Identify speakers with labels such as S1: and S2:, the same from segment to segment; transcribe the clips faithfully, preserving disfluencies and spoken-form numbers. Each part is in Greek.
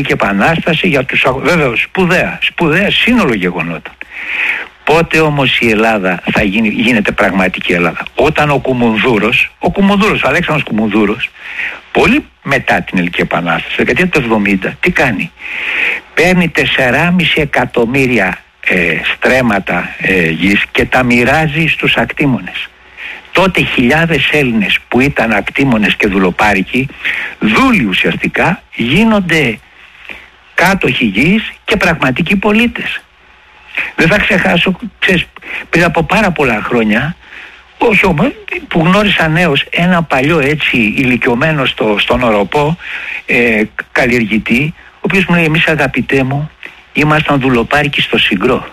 S1: και επανάσταση, για τους βέβαια σπουδαία, σπουδαία σύνολο γεγονότων. Πότε όμως η Ελλάδα θα γίνει, γίνεται πραγματική Ελλάδα? Όταν ο Κουμουνδούρος, ο Κουμουνδούρος, ο Αλέξανδρος Κουμουνδούρος, πολύ μετά την Ελληνική Επανάσταση, δεκαετία του εβδομήντα, τι κάνει? Παίρνει τεσσεράμισι εκατομμύρια ε, στρέμματα ε, γης και τα μοιράζει στους ακτήμονες. Τότε χιλιάδες Έλληνες που ήταν ακτήμονες και δουλοπάρικοι, δούλοι ουσιαστικά, γίνονται κάτοχοι γης και πραγματικοί πολίτες. Δεν θα ξεχάσω, ξέρεις, πριν από πάρα πολλά χρόνια, όχι όμως, που γνώρισα νέος ένα παλιό έτσι ηλικιωμένο στο, στον Οροπό ε, καλλιεργητή, ο οποίος μου λέει, εμείς αγαπητέ μου ήμασταν δουλοπάρικοι στο Συγκρό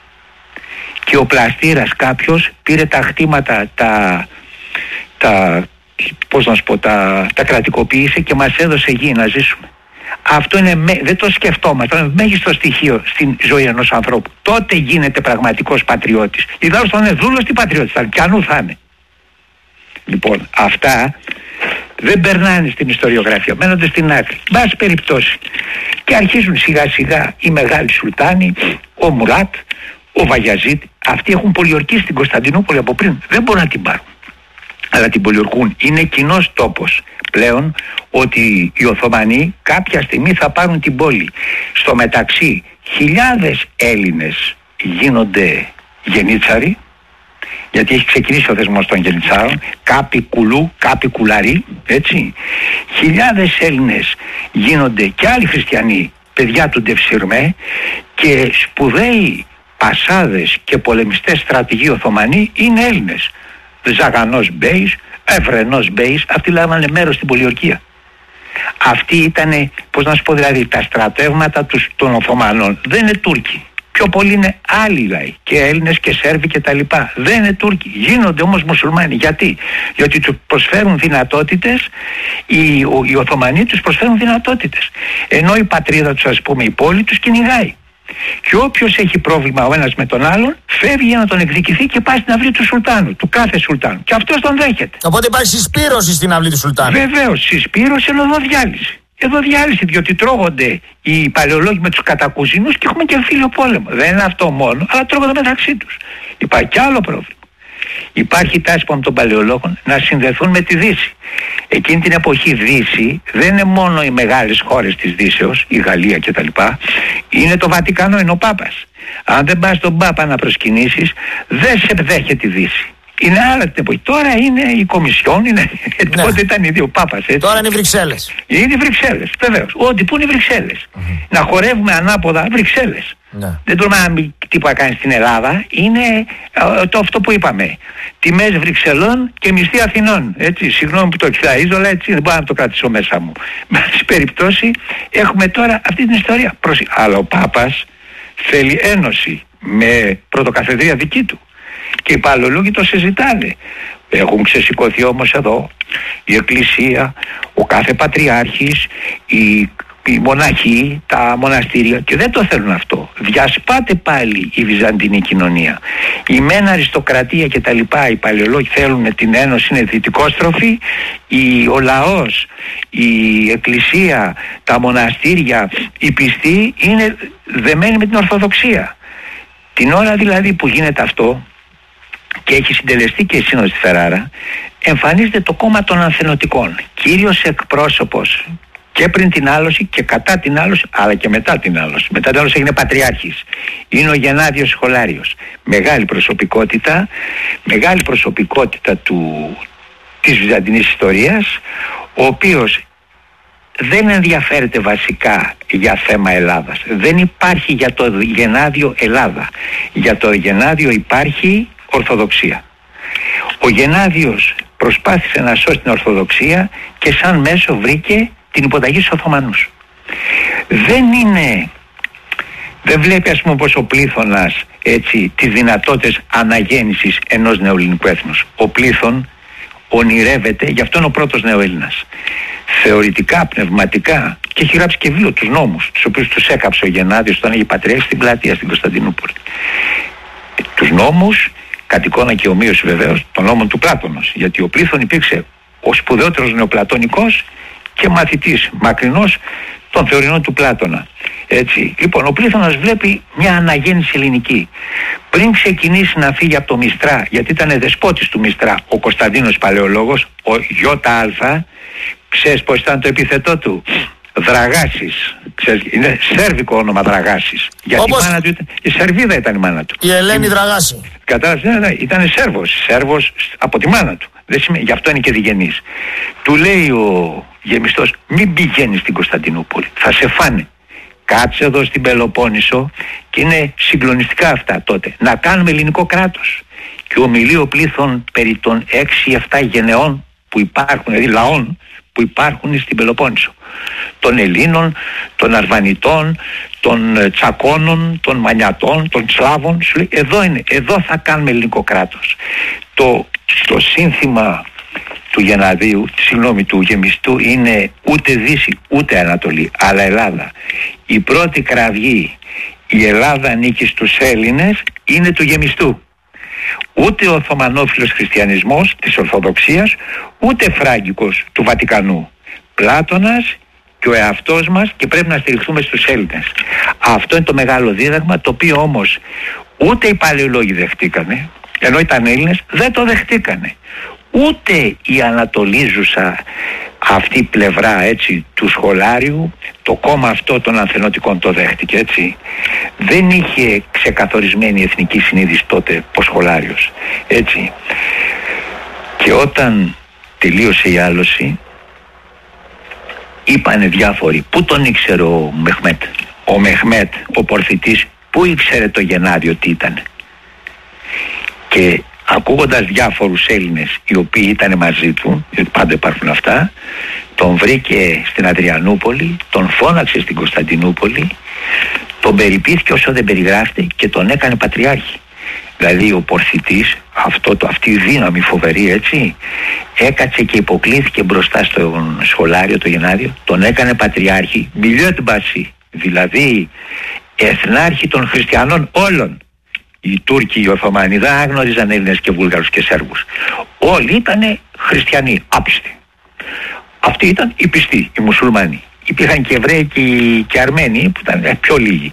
S1: και ο πλαστήρας κάποιος πήρε τα χτήματα, τα, τα, πώς να σου πω, τα, τα κρατικοποίησε και μας έδωσε γη να ζήσουμε. Αυτό είναι, δεν το σκεφτόμαστε, είναι μέγιστο στοιχείο στην ζωή ενός ανθρώπου. Τότε γίνεται πραγματικός πατριώτης. Ιδάλλως θα είναι δούλος τι πατριώτης θα είναι, κι ανού θα είναι. Λοιπόν, αυτά δεν περνάνε στην ιστοριογραφία, μένονται στην άκρη. Μπας περιπτώσει. Και αρχίζουν σιγά σιγά οι μεγάλοι σουλτάνοι, ο Μουράτ, ο Βαγιαζίτ, αυτοί έχουν πολιορκήσει την Κωνσταντινούπολη από πριν. Δεν μπορούν να την πάρουν, αλλά την πολιορκούν. Είναι κοινός τόπος πλέον ότι οι Οθωμανοί κάποια στιγμή θα πάρουν την πόλη. Στο μεταξύ χιλιάδες Έλληνες γίνονται γενίτσαροι, γιατί έχει ξεκινήσει ο θεσμός των γενιτσάρων, κάποιοι κουλού, κάποιοι κουλαροί, έτσι. Χιλιάδες Έλληνες γίνονται και άλλοι χριστιανοί, παιδιά του Ντευσιρμέ, και σπουδαίοι πασάδες και πολεμιστές στρατηγοί Οθωμανοί είναι Έλληνες. Ζαγανός Μπέης, Ευρενός Μπέης, αυτοί λάβανε μέρος στην πολιορκία. Αυτοί ήτανε, πώς να σου πω, δηλαδή τα στρατεύματα τους, των Οθωμανών. Δεν είναι Τούρκοι. Πιο πολλοί είναι άλλοι λαοί, και Έλληνες και Σέρβοι και τα λοιπά. Δεν είναι Τούρκοι. Γίνονται όμως μουσουλμάνοι. Γιατί? Γιατί τους προσφέρουν δυνατότητες, οι, οι Οθωμανοί τους προσφέρουν δυνατότητες. Ενώ η πατρίδα τους, ας πούμε, η πόλη τους κυνηγάει. Και όποιος έχει πρόβλημα ο ένας με τον άλλον, φεύγει για να τον εκδικηθεί και πάει στην αυλή του Σουλτάνου, του κάθε Σουλτάνου. Και αυτός τον δέχεται.
S2: Οπότε υπάρχει συσπήρωση στην αυλή του Σουλτάνου.
S1: Βεβαίως, συσπήρωση, ενώ εδώ διάλυση. Εδώ διάλυση, διότι τρώγονται οι παλαιολόγοι με τους κατακουζινούς και έχουμε και εμφύλιο πόλεμο. Δεν είναι αυτό μόνο, αλλά τρώγονται μεταξύ τους. Υπάρχει και άλλο πρόβλημα. Υπάρχει τάση των παλαιολόγων να συνδεθούν με τη Δύση. Εκείνη την εποχή Δύση δεν είναι μόνο οι μεγάλες χώρες της Δύσεως, η Γαλλία κτλ. Είναι το Βατικανό, είναι ο Πάπας. Αν δεν πας τον Πάπα να προσκυνήσεις, δεν σε δέχεται η Δύση. Είναι άλλα την εποχή. Τώρα είναι η Κομισιόν, είναι... ναι. Τότε ήταν οι δύο Πάπας. Έτσι.
S2: Τώρα είναι οι Βρυξέλλες.
S1: Είναι οι Βρυξέλλες, βεβαίως. Ό,τι που είναι οι Βρυξέλλες. Mm-hmm. Να χορεύουμε ανάποδα Βρυξέλλες. Ναι. Δεν τολμάμε να μην τίποτα κάνει στην Ελλάδα. Είναι ε, το αυτό που είπαμε. Τιμές Βρυξελών και μισθή Αθηνών. Έτσι, συγγνώμη που το εξαίζω, αλλά έτσι δεν μπορώ να το κρατήσω μέσα μου. Σε περιπτώσει έχουμε τώρα αυτή την ιστορία. Προσ... Αλλά ο Πάπας θέλει ένωση με πρωτοκαθεδρία δική του. Και οι παλαιολόγοι το συζητάνε. Έχουν ξεσηκωθεί όμως εδώ η Εκκλησία, ο κάθε Πατριάρχης, οι, οι μοναχοί, τα μοναστήρια, και δεν το θέλουν αυτό. Διασπάται πάλι η Βυζαντινή κοινωνία. Η μεν αριστοκρατία και τα λοιπά, οι παλαιολόγοι θέλουν την ένωση, είναι δυτικόστροφοι. Η, ο λαός, η Εκκλησία, τα μοναστήρια, οι πιστοί είναι δεμένοι με την Ορθοδοξία. Την ώρα δηλαδή που γίνεται αυτό, και έχει συντελεστεί και η Σύνοδος στη Φεράρα, εμφανίζεται το κόμμα των Ανθενωτικών. Κύριος εκπρόσωπος και πριν την άλωση και κατά την άλωση, αλλά και μετά την άλωση. Μετά την άλωση έγινε πατριάρχης. Είναι ο Γενάδιος Σχολάριος. Μεγάλη προσωπικότητα, μεγάλη προσωπικότητα του, της Βυζαντινής ιστορίας, ο οποίος δεν ενδιαφέρεται βασικά για θέμα Ελλάδας. Δεν υπάρχει για το Γενάδιο Ελλάδα. Για το Γενάδιο υπάρχει Ορθοδοξία. Ο Γενάδιος προσπάθησε να σώσει την Ορθοδοξία και σαν μέσο βρήκε την υποταγή στους Οθωμανούς. Δεν είναι, δεν βλέπει, ας πούμε, πως ο πλήθωνας έτσι τις δυνατότητες αναγέννησης ενός νεοελληνικού έθνους. Ο πλήθων ονειρεύεται, γι' αυτό είναι ο πρώτος νεοέλληνας. Θεωρητικά, πνευματικά, και έχει γράψει και βιβλίο, τους νόμους, τους οποίους τους έκαψε ο Γενάδιος όταν είχε πατριάρχη στην πλατεία στην Κωνσταντινούπολη. Τους νόμους, κατ' εικόνα και ομοίωση βεβαίως των νόμων του Πλάτωνος, γιατί ο Πλήθων υπήρξε ο σπουδαιότερος νεοπλατωνικός και μαθητής μακρινός των θεωρινών του Πλάτωνα. Έτσι. Λοιπόν, ο Πλήθωνας βλέπει μια αναγέννηση ελληνική. Πριν ξεκινήσει να φύγει από το Μιστρά, γιατί ήταν δεσπότης του Μιστρά, ο Κωνσταντίνος Παλαιολόγος, ο ΙΑ, ξέρεις πώς ήταν το επίθετό του? Δραγάσης. Ξέρεις, είναι σέρβικο όνομα Δραγάσης. Γιατί όπως... η μάνα του ήταν, η Σερβίδα ήταν η μάνα του.
S2: Η Ελένη η... Δραγάση.
S1: Κατάλαβες, ήταν Σέρβος. Σέρβος από τη μάνα του. Δεν σημαίνει, γι' αυτό είναι και διγενής. Του λέει ο γεμιστός, μην πηγαίνεις στην Κωνσταντινούπολη, θα σε φάνε. Κάτσε εδώ στην Πελοπόννησο, και είναι συγκλονιστικά αυτά τότε. Να κάνουμε ελληνικό κράτος. Και ομιλεί ο Πλήθων περί των έξι εφτά γενεών που υπάρχουν, δηλαδή λαών που υπάρχουν στην Πελοπόννησο. Των Ελλήνων, των Αρβανιτών, των Τσακώνων, των Μανιατών, των Σλάβων. Σου λέει, εδώ είναι, εδώ θα κάνουμε ελληνικό κράτος. Το, το σύνθημα του Γεναδίου, συγγνώμη, του γεμιστού, είναι ούτε Δύση ούτε Ανατολή, αλλά Ελλάδα. Η πρώτη κραυγή, η Ελλάδα ανήκει στους Έλληνες, είναι του γεμιστού. Ούτε ο Οθωμανόφιλος χριστιανισμός της Ορθοδοξίας, ούτε φράγκικος του Βατικανού. Πλάτωνας και ο εαυτός μας, και πρέπει να στηριχθούμε στους Έλληνες. Αυτό είναι το μεγάλο δίδαγμα, το οποίο όμως ούτε οι παλαιολόγοι δεχτήκανε, ενώ ήταν Έλληνες, δεν το δεχτήκανε. Ούτε η ανατολίζουσα αυτή πλευρά, έτσι, του σχολάριου, το κόμμα αυτό των ανθενωτικών το δέχτηκε, έτσι. Δεν είχε ξεκαθορισμένη εθνική συνείδηση τότε ο σχολάριος, έτσι. Και όταν τελείωσε η άλωση, είπανε διάφοροι, πού τον ήξερε ο Μεχμέτ? Ο Μεχμέτ, ο Πορθητής, πού ήξερε το Γενάδιο τι ήταν? Και ακούγοντας διάφορους Έλληνες οι οποίοι ήταν μαζί του, γιατί πάντα υπάρχουν αυτά, τον βρήκε στην Αδριανούπολη, τον φώναξε στην Κωνσταντινούπολη, τον περιποιήθηκε όσο δεν περιγράφεται και τον έκανε πατριάρχη. Δηλαδή ο Πορθητής, αυτό, το, αυτή η δύναμη φοβερή, έτσι, έκατσε και υποκλήθηκε μπροστά στον σχολάριο, το Γενάδιο, τον έκανε πατριάρχη, μιλιότμπαση, δηλαδή εθνάρχη των χριστιανών όλων. Οι Τούρκοι, οι Οθωμανοί δεν άγνωριζαν Έλληνες και Βούλγαρους και Σέρβους. Όλοι ήταν χριστιανοί, άπιστοι. Αυτοί ήταν οι πιστοί, οι μουσουλμάνοι. Υπήρχαν και Εβραίοι και, και Αρμένοι που ήταν πιο λίγοι.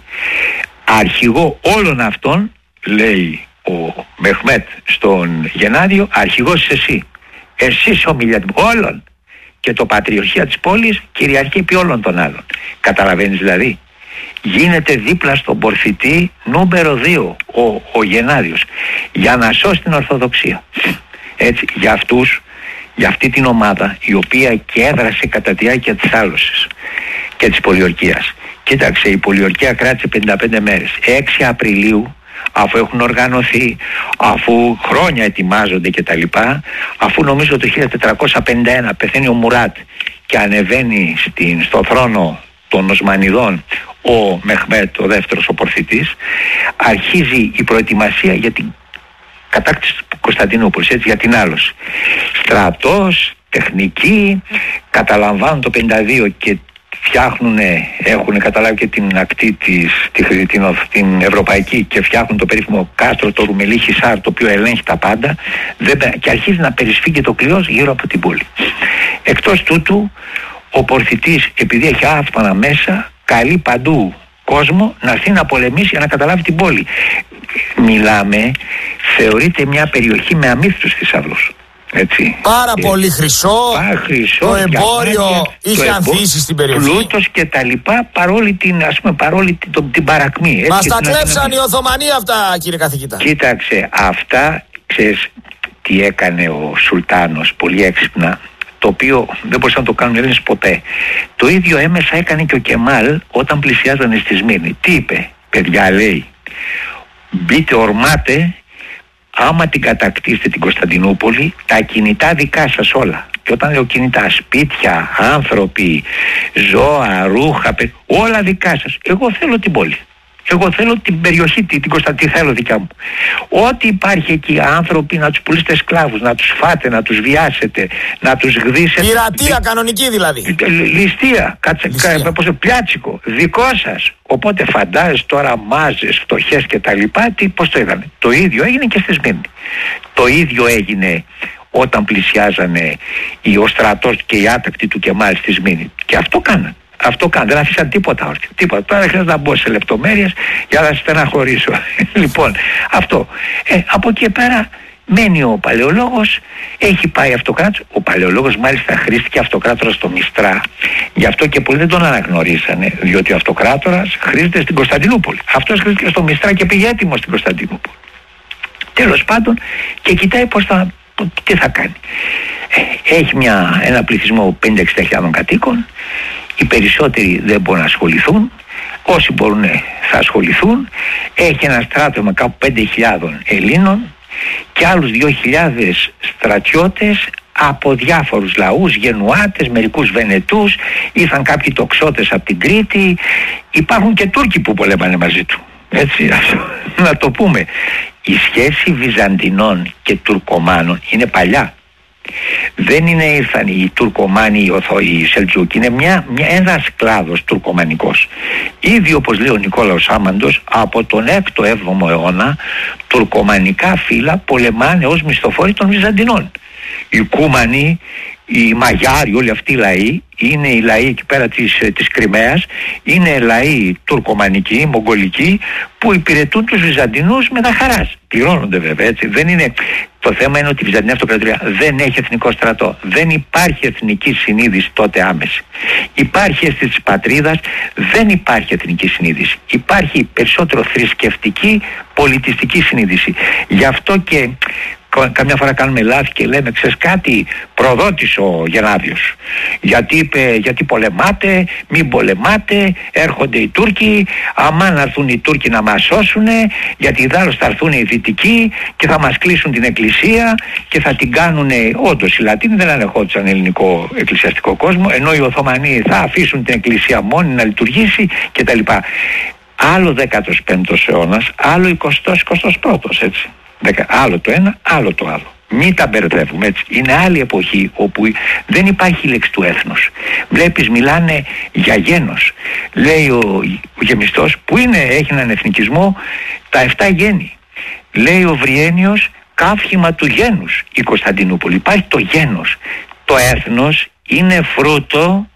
S1: Αρχηγό όλων αυτών, λέει ο Μεχμέτ στον Γενάδιο, αρχηγός είσαι εσύ. Εσύ είσαι ομιλία όλων. Και το πατριαρχία της πόλης κυριαρχεί επί όλων των άλλων. Καταλαβαίνεις δηλαδή? Γίνεται δίπλα στον Πορθητή νούμερο δύο ο, ο Γενάδιος, για να σώσει την Ορθοδοξία. Έτσι, για αυτούς, για αυτή την ομάδα, η οποία και έδρασε κατά τη διάρκεια της άλωσης και της πολιορκίας. Κοίταξε, η πολιορκία κράτησε πενήντα πέντε μέρες. έξι Απριλίου, αφού έχουν οργανωθεί, αφού χρόνια ετοιμάζονται κτλ., αφού νομίζω το χίλια τετρακόσια πενήντα ένα πεθαίνει ο Μουράτ και ανεβαίνει στην, στο θρόνο των Οσμανιδών ο Μεχμέτ, ο δεύτερος, ο Πορθητής, αρχίζει η προετοιμασία για την κατάκτηση του Κωνσταντινούπολης, έτσι, για την άλωση. Στρατός, τεχνική, καταλαμβάνουν το πενήντα δύο και φτιάχνουν, έχουν καταλάβει και την ακτή της, την, την, την ευρωπαϊκή, και φτιάχνουν το περίφημο κάστρο, το Ρουμελί Χισάρ, το οποίο ελέγχει τα πάντα, δεν, και αρχίζει να περισφύγει το κλειός γύρω από την πόλη. Εκτός τούτου, ο Πορθητής, επειδή έχει άφθονα μέσα, καλεί παντού κόσμο να έρθει να πολεμήσει για να καταλάβει την πόλη. Μιλάμε, θεωρείται μια περιοχή με αμύθιτους θησαυρούς. Έτσι.
S2: Πάρα ε, πολύ χρυσό,
S1: πάρα χρυσό,
S2: το εμπόριο είχε ανθίσει στην περιοχή.
S1: Πλούτος και τα λοιπά, παρόλη την, ας πούμε, παρόλη την, την, την παρακμή. Έτσι,
S2: μας τα κλέψαν οι Οθωμανοί αυτά, κύριε καθηγητά.
S1: Κοίταξε, αυτά, ξέρεις τι έκανε ο Σουλτάνος πολύ έξυπνα, το οποίο δεν μπορούσαν να το κάνουν οι Έλληνες ποτέ. Το ίδιο έμεσα έκανε και ο Κεμάλ όταν πλησιάζανε στη Σμύρνη. Τι είπε? Παιδιά, λέει, μπείτε, ορμάτε, άμα την κατακτήσετε την Κωνσταντινούπολη, τα κινητά δικά σας όλα. Και όταν λέω κινητά, σπίτια, άνθρωποι, ζώα, ρούχα, όλα δικά σας. Εγώ θέλω την πόλη. Εγώ θέλω την περιοχή, την Κωνσταντινούπολη, θέλω δικιά μου. Ό,τι υπάρχει εκεί, άνθρωποι, να τους πουλήσετε σκλάβους, να τους φάτε, να τους βιάσετε, να τους γδίσετε.
S2: Πειρατεία, δι... κανονική δηλαδή.
S1: Ληστεία, κάτσε, κα, πώς, πλιάτσικο, δικό σας. Οπότε φαντάζεσαι τώρα μάζες, φτωχές και τα λοιπά, τι, πώς το είδανε. Το ίδιο έγινε και στη Σμύρνη. Το ίδιο έγινε όταν πλησιάζανε ο στρατός και οι άτακτοι του Κεμάλ στη Σμύρνη. Και αυτό κάνανε. Αυτό κάνω, δεν άφησα τίποτα όρθιο. Τίποτα. Τώρα δεν χρειάζεται να μπω σε λεπτομέρειες για να στεναχωρήσω. Λοιπόν, αυτό. Ε, από εκεί πέρα μένει ο παλαιολόγος, έχει πάει αυτοκράτορας. Ο παλαιολόγος μάλιστα χρήστηκε αυτοκράτορα στο Μιστρά. Γι' αυτό και πολλοί δεν τον αναγνωρίσανε, διότι ο αυτοκράτορας χρήζεται στην Κωνσταντινούπολη. Αυτός χρήστηκε στο Μιστρά και πήγε έτοιμος στην Κωνσταντινούπολη. Τέλος πάντων, και κοιτάει πώς θα, τι θα κάνει. Ε, έχει μια, ένα πληθυσμό πενήντα εξήντα χιλιάδων κατοίκων. Οι περισσότεροι δεν μπορούν να ασχοληθούν. Όσοι μπορούν θα ασχοληθούν. Έχει ένα στράτευμα κάπου πέντε χιλιάδων Ελλήνων και άλλους δύο χιλιάδες στρατιώτες από διάφορους λαούς, Γενουάτες, μερικούς Βενετούς, ήρθαν κάποιοι τοξότες από την Κρήτη, υπάρχουν και Τούρκοι που πολέμανε μαζί του. Έτσι, να το πούμε. Η σχέση Βυζαντινών και Τουρκομάνων είναι παλιά. Δεν είναι ήρθαν οι Τουρκομάνοι, οι Οθωοί, οι Σελτζούκοι, είναι μια, μια, ένας κλάδος τουρκομανικός. Ήδη όπως λέει ο Νικόλαος Άμαντος, από τον έκτο έβδομο αιώνα τουρκομανικά φύλλα πολεμάνε ως μισθοφόροι των Βυζαντινών. Οι Κούμανοι, οι Μαγιάροι, όλοι αυτοί οι λαοί, είναι οι λαοί εκεί πέρα της, της Κριμαίας, είναι λαοί τουρκομανικοί, μογγολικοί, που υπηρετούν τους Βυζαντινούς με τα χαράς. Πληρώνονται βέβαια, έτσι. Δεν είναι... Το θέμα είναι ότι η Βυζαντινή Αυτοκρατορία δεν έχει εθνικό στρατό. Δεν υπάρχει εθνική συνείδηση τότε άμεση. Υπάρχει αίσθηση της πατρίδας, δεν υπάρχει εθνική συνείδηση. Υπάρχει περισσότερο θρησκευτική, πολιτιστική συνείδηση. Γι' αυτό και καμιά φορά κάνουμε λάθη και λέμε, ξέρεις κάτι, προδότης ο Γενάδιος. Γιατί είπε, γιατί πολεμάτε, μην πολεμάτε, έρχονται οι Τούρκοι, αμά να έρθουν οι Τούρκοι να μας σώσουν, γιατί δάλλως θα έρθουν οι Δυτικοί και θα μας κλείσουν την εκκλησία και θα την κάνουν. Όντως οι Λατίνοι δεν ανεχόντουσαν ελληνικό εκκλησιαστικό κόσμο, ενώ οι Οθωμανοί θα αφήσουν την εκκλησία μόνη να λειτουργήσει κτλ. Άλλο δέκατος πέμπτος αιώνας, άλλο εικοστός εικοστός πρώτος, έτσι. Άλλο το ένα, άλλο το άλλο. Μην τα μπερδεύουμε, έτσι. Είναι άλλη εποχή όπου δεν υπάρχει λέξη του έθνους. Βλέπεις, μιλάνε για γένος. Λέει ο, ο Γεμιστός, που είναι, έχει έναν εθνικισμό, τα εφτά γέννη. Λέει ο Βριένιος, καύχημα του γένους η Κωνσταντινούπολη. Υπάρχει το γένος. Το έθνος είναι φρούτο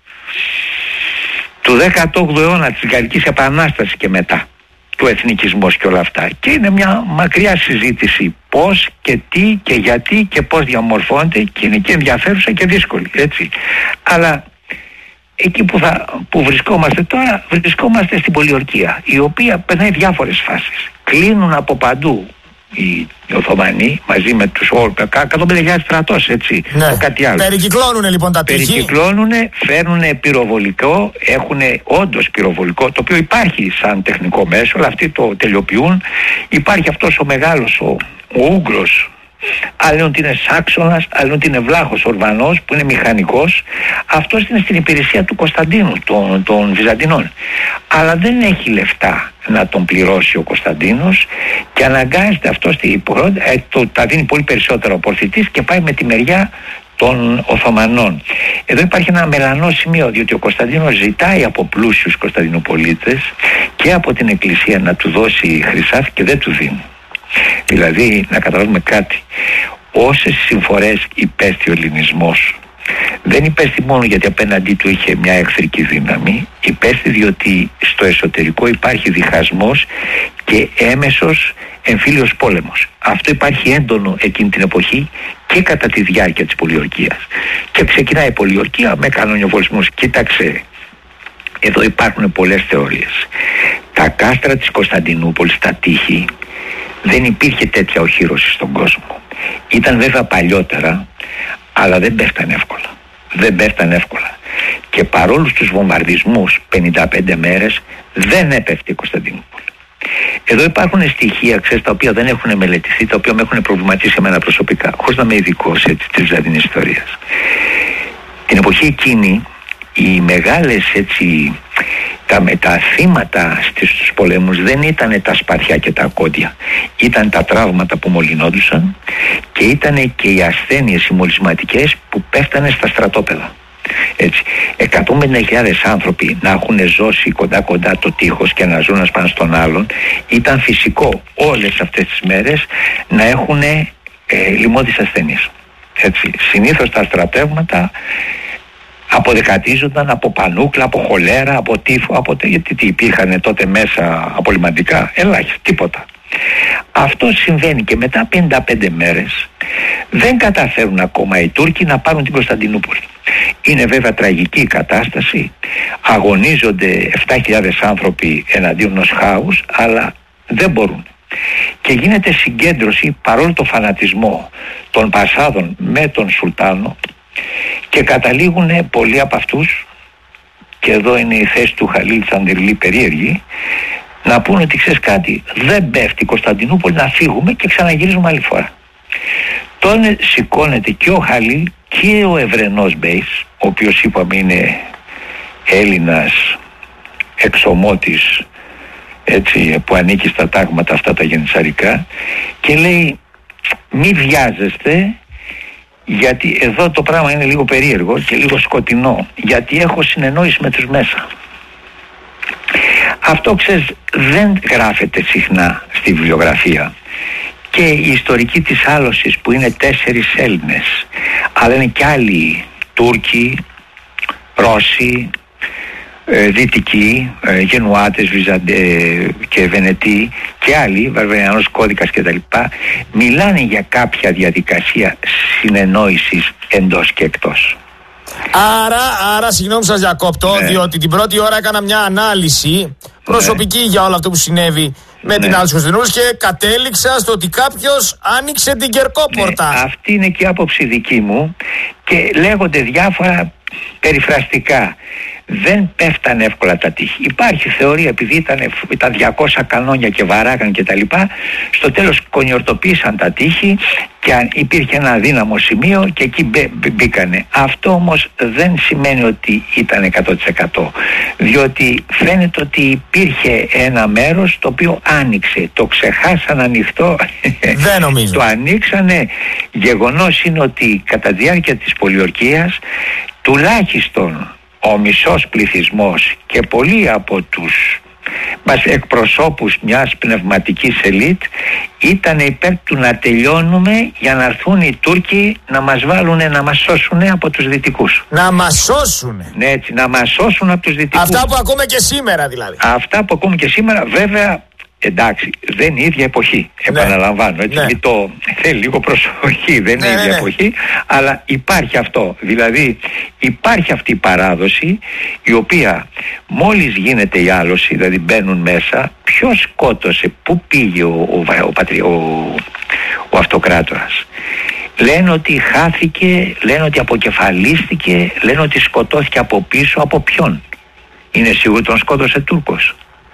S1: του δέκατου όγδοου αιώνα, της Γαλλικής Επανάστασης και μετά. Του εθνικισμός και όλα αυτά. Και είναι μια μακριά συζήτηση πώς και τι και γιατί και πώς διαμορφώνεται, και είναι και ενδιαφέρουσα και δύσκολη, έτσι. Αλλά εκεί που, θα, που βρισκόμαστε τώρα, βρισκόμαστε στην πολιορκία, η οποία περνάει διάφορες φάσεις. Κλείνουν από παντού οι Οθωμανοί μαζί με τους εκατόν πέντε χιλιάδες στρατός, έτσι.
S2: Ναι.
S1: Κάτι άλλο.
S2: Περικυκλώνουν λοιπόν τα τείχη.
S1: Περικυκλώνουν, φέρνουν πυροβολικό, έχουν όντως πυροβολικό, το οποίο υπάρχει σαν τεχνικό μέσο, αλλά αυτοί το τελειοποιούν. Υπάρχει αυτός ο μεγάλος, ο, ο Ούγγρος, άλλοι λένε ότι είναι Σάξονας, άλλοι λένε ότι είναι Βλάχος Ορβανός, που είναι μηχανικός. Αυτός είναι στην υπηρεσία του Κωνσταντίνου, των, των Βυζαντινών. Αλλά δεν έχει λεφτά να τον πληρώσει ο Κωνσταντίνος και αναγκάζεται αυτός στη, ε, το, τα δίνει πολύ περισσότερο ο Πορθητής και πάει με τη μεριά των Οθωμανών. Εδώ υπάρχει ένα μελανό σημείο, διότι ο Κωνσταντίνος ζητάει από πλούσιους Κωνσταντινοπολίτες και από την Εκκλησία να του δώσει χρυσάφι και δεν του δίνει. Δηλαδή, να καταλάβουμε κάτι, όσες συμφορές υπέστη ο ελληνισμός, δεν υπέστη μόνο γιατί απέναντί του είχε μια εχθρική δύναμη, υπέστη διότι στο εσωτερικό υπάρχει διχασμός και έμεσος εμφύλιος πόλεμος. Αυτό υπάρχει έντονο εκείνη την εποχή και κατά τη διάρκεια της πολιορκίας. Και ξεκινάει η πολιορκία με κανονιοβολισμούς. Κοίταξε, εδώ υπάρχουν πολλές θεωρίες. Τα κάστρα της Κωνσταντινούπολης, τα τείχη, δεν υπήρχε τέτοια οχύρωση στον κόσμο. Ήταν βέβαια παλιότερα, αλλά δεν πέφτανε εύκολα. Δεν πέφτανε εύκολα. Και παρόλους τους βομβαρδισμούς πενήντα πέντε μέρες δεν έπεφτε η Κωνσταντινούπολη. Εδώ υπάρχουν στοιχεία, ξέρεις, τα οποία δεν έχουν μελετηθεί, τα οποία με έχουν προβληματίσει εμένα προσωπικά, χωρίς να είμαι ειδικός έτσι, της Βυζαντινής ιστορίας. Την εποχή εκείνη, οι μεγάλες έτσι, τα, τα θύματα στους πολέμους δεν ήταν τα σπαθιά και τα ακόντια. Ήταν τα τραύματα που μολυνόντουσαν και ήταν και οι ασθένειες οι μολυσματικές που πέφτανε στα στρατόπεδα. Έτσι, εκατόν πενήντα χιλιάδες άνθρωποι να έχουν ζώσει κοντά κοντά το τείχος και να ζουν ένας πάνω στον άλλον, ήταν φυσικό όλες αυτές τις μέρες να έχουν ε, λοιμώδεις ασθένειες. Έτσι, συνήθως τα στρατεύματα αποδεκατίζονταν από πανούκλα, από χολέρα, από τύφο, από... γιατί τι υπήρχαν τότε μέσα απολυμαντικά, ελάχιστα, τίποτα. Αυτό συμβαίνει και μετά πενήντα πέντε μέρες δεν καταφέρουν ακόμα οι Τούρκοι να πάρουν την Κωνσταντινούπολη. Είναι βέβαια τραγική η κατάσταση, αγωνίζονται επτά χιλιάδες άνθρωποι εναντίον ενός χάους, αλλά δεν μπορούν. Και γίνεται συγκέντρωση, παρόλο το φανατισμό των Πασάδων με τον Σουλτάνο, και καταλήγουν πολλοί από αυτούς, και εδώ είναι η θέση του Χαλίλ Τσαντιρλή περίεργη, να πούνε ότι ξέρεις κάτι, δεν πέφτει η Κωνσταντινούπολη, να φύγουμε και ξαναγυρίζουμε άλλη φορά. Τότε σηκώνεται και ο Χαλίλ και ο Ευρενός Μπέης, ο οποίος είπαμε είναι Έλληνας εξωμότης, έτσι, που ανήκει στα τάγματα αυτά τα γεννησαρικά, και λέει μη βιάζεστε, γιατί εδώ το πράγμα είναι λίγο περίεργο και λίγο σκοτεινό, γιατί έχω συνεννόηση με τους μέσα. Αυτό ξέρεις δεν γράφεται συχνά στη βιβλιογραφία, και η ιστορική της άλωσης που είναι τέσσερις Έλληνες, αλλά είναι και άλλοι Τούρκοι, Ρώσοι, ε, Δυτικοί, ε, Γενουάτες, Βυζαντε, και Βενετοί και άλλοι, Βαρβαριανός κώδικας κτλ. Μιλάνε για κάποια διαδικασία συνεννόησης εντός και εκτός.
S2: Άρα, άρα συγγνώμη σας διακόπτω, ναι. διότι την πρώτη ώρα έκανα μια ανάλυση προσωπική ναι. για όλο αυτό που συνέβη με ναι. την άλωση Κωνσταντινούπολης και κατέληξα στο ότι κάποιος άνοιξε την Κερκόπορτα.
S1: Ναι, αυτή είναι και η άποψη δική μου, και λέγονται διάφορα περιφραστικά. Δεν πέφτανε εύκολα τα τείχη. Υπάρχει θεωρία, επειδή ήταν, ήταν διακόσια κανόνια και βαράγαν και τα λοιπά, στο τέλος κονιορτοποίησαν τα τείχη και υπήρχε ένα αδύναμο σημείο και εκεί μπέ, μπήκανε. Αυτό όμως δεν σημαίνει ότι ήταν εκατό τοις εκατό, διότι φαίνεται ότι υπήρχε ένα μέρος το οποίο άνοιξε, το ξεχάσαν ανοιχτό.
S2: Δεν νομίζω.
S1: Το ανοίξανε. Γεγονός είναι ότι κατά τη διάρκεια της πολιορκίας τουλάχιστον ο μισός πληθυσμός και πολλοί από τους μας εκπροσώπους μιας πνευματικής ελίτ ήταν υπέρ του να τελειώνουμε για να έρθουν οι Τούρκοι να μας βάλουν, να μας σώσουν από τους Δυτικούς.
S2: Να μας σώσουν.
S1: Ναι, έτσι, να μας σώσουν από τους Δυτικούς.
S2: Αυτά που ακούμε και σήμερα δηλαδή.
S1: Αυτά που ακούμε και σήμερα, βέβαια. Εντάξει, δεν είναι η ίδια εποχή, ναι. επαναλαμβάνω, έτσι, ναι. το, θέλει λίγο προσοχή, δεν είναι η
S2: ναι,
S1: ίδια
S2: ναι.
S1: εποχή, αλλά υπάρχει αυτό, δηλαδή υπάρχει αυτή η παράδοση, η οποία μόλις γίνεται η άλωση, δηλαδή μπαίνουν μέσα, ποιος σκότωσε, πού πήγε ο, ο, ο, πατρι, ο, ο αυτοκράτορας. Λένε ότι χάθηκε, λένε ότι αποκεφαλίστηκε, λένε ότι σκοτώθηκε από πίσω, από ποιον. Είναι σίγουρο τον σκότωσε Τούρκος.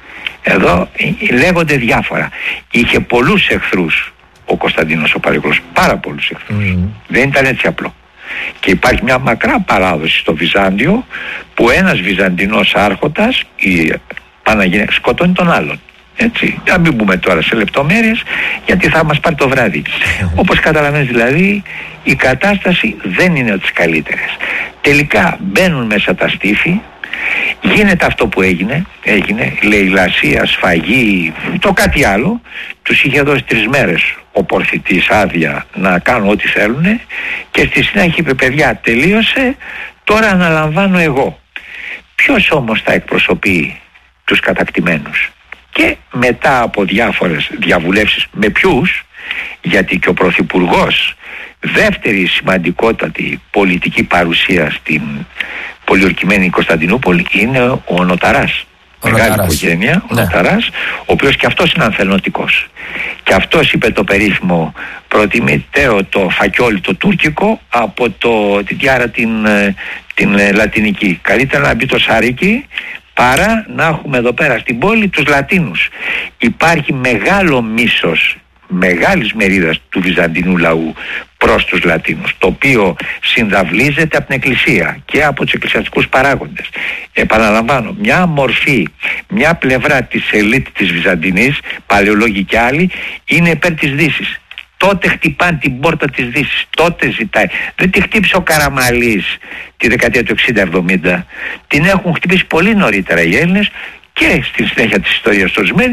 S1: Εδώ λέγονται διάφορα. Είχε πολλούς εχθρούς ο Κωνσταντίνος ο Παρηγορός, πάρα πολλούς εχθρούς. Mm. Δεν ήταν έτσι απλό. Και υπάρχει μια μακρά παράδοση στο Βυζάντιο που ένας Βυζαντινός άρχοντας η, Παναγίνε, σκοτώνει τον άλλον. Έτσι. Να μην μπούμε τώρα σε λεπτομέρειες, γιατί θα μας πάρει το βράδυ. Όπως καταλαβαίνεις δηλαδή, η κατάσταση δεν είναι από τις καλύτερες. Τελικά μπαίνουν μέσα τα στήφη. Γίνεται αυτό που έγινε, έγινε λαιλασία, σφαγή, το κάτι άλλο. Τους είχε δώσει τρεις μέρες ο Πορθητής άδεια να κάνουν ό,τι θέλουν, και στη συνέχεια είπε παιδιά τελείωσε, τώρα αναλαμβάνω εγώ. Ποιος όμως θα εκπροσωπεί τους κατακτημένους? Και μετά από διάφορες διαβουλεύσεις με ποιους, γιατί και ο Πρωθυπουργός, δεύτερη σημαντικότατη πολιτική παρουσία στην πολιορκημένη Κωνσταντινούπολη, είναι ο Νοταράς.
S2: Ο
S1: Μεγάλη
S2: Νοταράς.
S1: οικογένεια, ο
S2: ναι.
S1: Νοταράς, ο οποίος και αυτός είναι ανθελνωτικός. Και αυτός είπε το περίφημο προτιμητέο το φακιόλι το τουρκικό από το, την τιάρα την, την λατινική. Καλύτερα να μπει το σαρίκι παρά να έχουμε εδώ πέρα στην πόλη τους Λατίνους. Υπάρχει μεγάλο μίσος μεγάλης μερίδας του βυζαντινού λαού προς τους Λατίνους, το οποίο συνδαυλίζεται από την Εκκλησία και από τους εκκλησιαστικούς παράγοντες. Επαναλαμβάνω, μια μορφή, μια πλευρά της ελίτ της Βυζαντινής, παλαιολόγοι και άλλοι, είναι υπέρ της Δύσης. Τότε χτυπάνε την πόρτα της Δύσης, τότε ζητάει. Δεν τη χτύπησε ο Καραμαλής τη δεκαετία του εξήντα εβδομήντα, την έχουν χτυπήσει πολύ νωρίτερα οι Έλληνες και στη συνέχεια της ιστορίας του ορισμένοι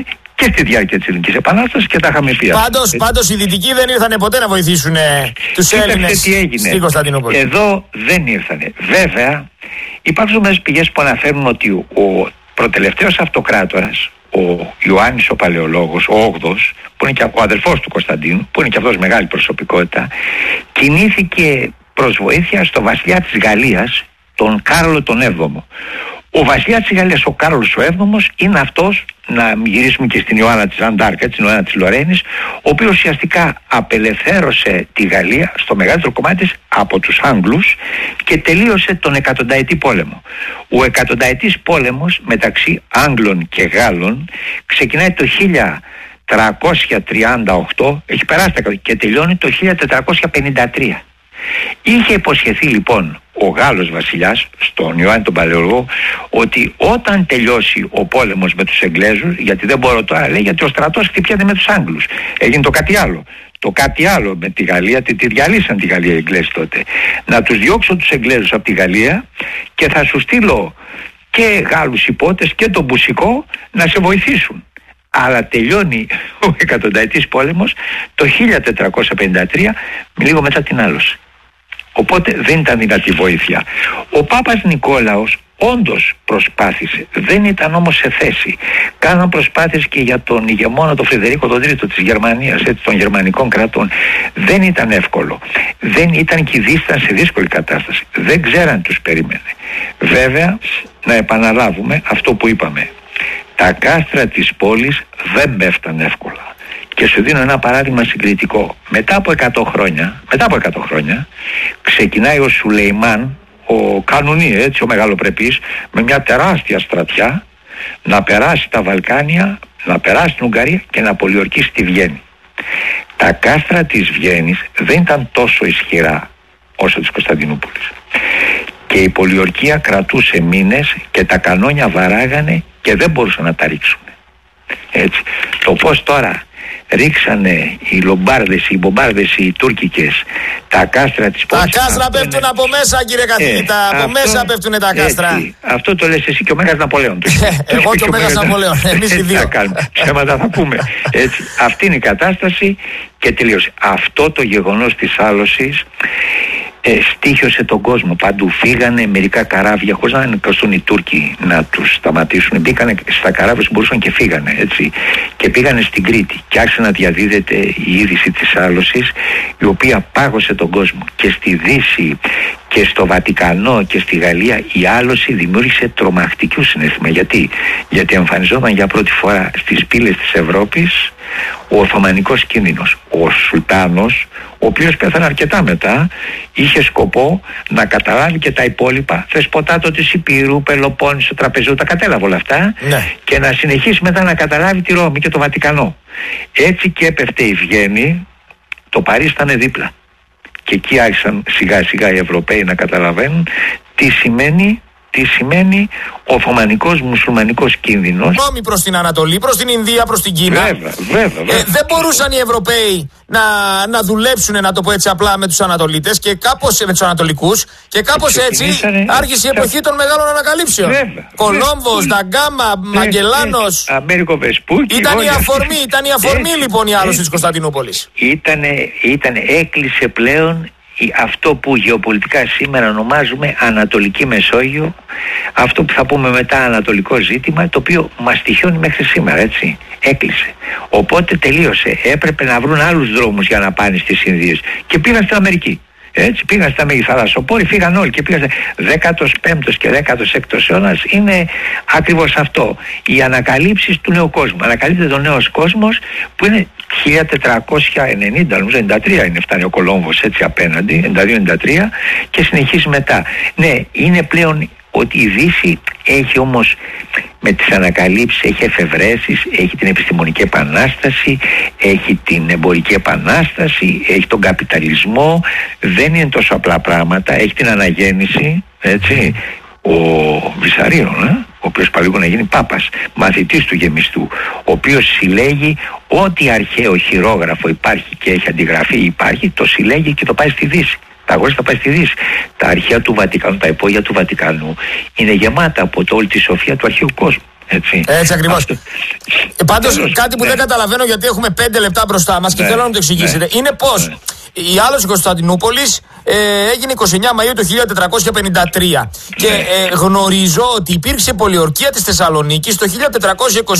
S1: και στη διάρκεια της Ελληνικής Επανάστασης και τα είχαμε πει.
S2: Πάντως, πάντως οι Δυτικοί δεν ήρθανε ποτέ να βοηθήσουν τους Έλληνες στη Κωνσταντινούπολη.
S1: Εδώ δεν ήρθανε. Βέβαια, υπάρχουν μες πηγές που αναφέρουν ότι ο προτελευταίος αυτοκράτορας, ο Ιωάννης ο Παλαιολόγος, ο Όγδος, που είναι και ο αδελφός του Κωνσταντίνου, που είναι και αυτός μεγάλη προσωπικότητα, κινήθηκε προς βοήθεια στο βασιλιά της Γαλλίας, τον Κάρολο τον Έβδομο. Ο βασιλιάς της Γαλλίας, ο Κάρολος ο Έβδομος, είναι αυτός, να γυρίσουμε και στην Ιωάννα της Αντάρκα, την Ιωάννα της Λορένης, ο οποίος ουσιαστικά απελευθέρωσε τη Γαλλία στο μεγαλύτερο κομμάτι της από τους Άγγλους και τελείωσε τον εκατονταετή πόλεμο. Ο εκατονταετής πόλεμος μεταξύ Άγγλων και Γάλλων ξεκινάει το χίλια τριακόσια τριάντα οκτώ, έχει περάσει και τελειώνει το χίλια τετρακόσια πενήντα τρία. Είχε υποσχεθεί λοιπόν ο Γάλλος βασιλιάς στον Ιωάννη τον Παλαιολόγο ότι όταν τελειώσει ο πόλεμος με τους Εγγλέζους, γιατί δεν μπορώ τώρα, λέει, γιατί ο στρατός χτυπιέται με τους Άγγλους, έγινε το κάτι άλλο. Το κάτι άλλο με τη Γαλλία, τη, τη διαλύσαν τη Γαλλία οι Εγγλέζοι τότε. Να τους διώξω τους Εγγλέζους από τη Γαλλία και θα σου στείλω και Γάλλους υπότες και τον Μπουσικό να σε βοηθήσουν. Αλλά τελειώνει ο εκατονταετής πόλεμος το χίλια τετρακόσια πενήντα τρία, λίγο μετά την άλωση. Οπότε δεν ήταν δυνατή βοήθεια. Ο Πάπας Νικόλαος όντως προσπάθησε, δεν ήταν όμως σε θέση. Κάναν προσπάθειες και για τον ηγεμόνα τον Φρεδερίκο τον Τρίτο της Γερμανίας, έτσι, των γερμανικών κρατών. Δεν ήταν εύκολο. Δεν ήταν και ήσταν σε δύσκολη κατάσταση. Δεν ξέραν τους περίμενε. Βέβαια, να επαναλάβουμε αυτό που είπαμε. Τα κάστρα της πόλης δεν πέφταν εύκολα. Και σου δίνω ένα παράδειγμα συγκριτικό. Μετά από εκατό χρόνια, μετά από εκατό χρόνια, ξεκινάει ο Σουλεϊμάν, ο Κανουνί, έτσι, ο μεγαλοπρεπής, με μια τεράστια στρατιά, να περάσει τα Βαλκάνια, να περάσει την Ουγγαρία και να πολιορκήσει τη Βιέννη. Τα κάστρα της Βιέννης δεν ήταν τόσο ισχυρά όσο της Κωνσταντινούπολης. Και η πολιορκία κρατούσε μήνες και τα κανόνια βαράγανε και δεν μπορούσαν να τα ρίξουν. Έτσι. Το πώς τώρα ρίξανε οι Λομπάρδες, οι Μπομπάρδες, οι Τούρκικες τα κάστρα της πόλης.
S2: Τα κάστρα πέφτουν είναι... από μέσα, κύριε καθηγητά. Ε, από αυτό, μέσα πέφτουν τα κάστρα. Έτσι,
S1: αυτό το λες εσύ και ο Μέγας Ναπολέον.
S2: Εγώ και ο Μέγας Ναπολέον. Εμείς οι δύο.
S1: Θα κάνουμε. Ψέματα θα πούμε. Έτσι, αυτή είναι η κατάσταση και τελείωσε. Αυτό το γεγονός της άλωσης Ε, στοίχιωσε τον κόσμο. Παντού φύγανε μερικά καράβια χωρίς να εγκαστούν οι Τούρκοι να τους σταματήσουν. Μπήκανε στα καράβια που μπορούσαν και φύγανε, έτσι. Και πήγανε στην Κρήτη και άρχισε να διαδίδεται η είδηση της άλωσης, η οποία πάγωσε τον κόσμο. Και στη Δύση και στο Βατικανό και στη Γαλλία η άλωση δημιούργησε τρομακτικού συναίσθημα. Γιατί? Γιατί εμφανιζόταν για πρώτη φορά στις πύλες της Ευρώπης ο Οθωμανικός κίνδυνος. Ο Σουλτάνος, ο οποίος πέθανε αρκετά μετά, είχε σκοπό να καταλάβει και τα υπόλοιπα θεσποτάτο της Υπήρου, Πελοπόννησο, Τραπεζού, τα κατέλαβε όλα αυτά, ναι, και να συνεχίσει μετά να καταλάβει τη Ρώμη και το Βατικανό. Έτσι και έπεφτε η Βιέννη, το Παρίσι ήταν δίπλα. Και εκεί άρχισαν σιγά σιγά οι Ευρωπαίοι να καταλαβαίνουν τι σημαίνει τι σημαίνει Οθωμανικός μουσουλμανικός κίνδυνος.
S2: Νόμοι προς την Ανατολή, προς την Ινδία, προς την Κίνα.
S1: Βέβαια, βέβαια, βέβαια.
S2: Ε, δεν μπορούσαν οι Ευρωπαίοι να, να δουλέψουν, να το πω έτσι απλά, με τους Ανατολίτες και κάπως με τους Ανατολικούς και κάπως έτσι άρχισε η εποχή των μεγάλων ανακαλύψεων. Βέβαια, Κολόμβος, Νταγκάμα, Μαγκελάνος.
S1: Αμέρικο Βεσπούκι.
S2: Ήταν η αφορμή, ήταν η αφορμή έτσι, λοιπόν η άλωση της Κωνσταντινούπολης.
S1: Ήτανε, ήτανε, έκλεισε πλέον αυτό που γεωπολιτικά σήμερα ονομάζουμε Ανατολική Μεσόγειο, αυτό που θα πούμε μετά Ανατολικό ζήτημα, το οποίο μας τυχιώνει μέχρι σήμερα, έτσι. Έκλεισε. Οπότε τελείωσε. Έπρεπε να βρουν άλλους δρόμους για να πάνε στις Ινδίες και πήγαν στην Αμερική. Έτσι, πήγαν στα Μέγη Θαλασσοπόροι, φύγαν όλοι και πήγαν. δέκατος πέμπτος και δέκατος έκτος αιώνας είναι ακριβώς αυτό. Οι ανακαλύψεις του νέου κόσμου. Ανακαλύπτεται ο νέος κόσμος που είναι χίλια τετρακόσια ενενήντα, νομίζω ενενήντα τρία είναι, φτάνει ο Κολόμβος έτσι απέναντι, ενενήντα δύο ενενήντα τρία, και συνεχίζει μετά. Ναι, είναι πλέον ότι η Δύση έχει όμως με τις ανακαλύψεις, έχει εφευρέσεις, έχει την επιστημονική επανάσταση, έχει την εμπορική επανάσταση, έχει τον καπιταλισμό, δεν είναι τόσο απλά πράγματα, έχει την αναγέννηση, έτσι, ο Βυσαρίων, ε? ο οποίος παλίγο να γίνει πάπας, μαθητής του γεμιστού, ο οποίος συλλέγει ό,τι αρχαίο χειρόγραφο υπάρχει και έχει αντιγραφεί υπάρχει, το συλλέγει και το πάει στη Δύση. Τα αγόρια θα πάει στη Δύση. Τα αρχαία του Βατικανού, τα υπόγεια του Βατικανού είναι γεμάτα από το όλη τη σοφία του αρχαίου κόσμου. Έτσι,
S2: Έτσι ακριβώς. Ε, πάντως
S1: Τέλος,
S2: κάτι που
S1: ναι.
S2: δεν καταλαβαίνω, γιατί έχουμε πέντε λεπτά μπροστά μας και
S1: Ναι,
S2: θέλω να το εξηγήσετε.
S1: ναι,
S2: Είναι πως
S1: ναι.
S2: η Άλωση Κωνσταντινούπολης ε, έγινε εικοστή ενάτη Μαΐου του χίλια τετρακόσια πενήντα τρία και
S1: Ναι.
S2: ε, γνωρίζω ότι υπήρξε πολιορκία της Θεσσαλονίκης το χίλια τετρακόσια είκοσι